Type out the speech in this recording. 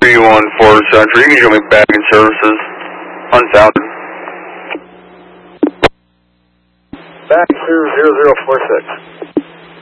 314 Central. You can show me back in services. Unfounded. Back to 0046.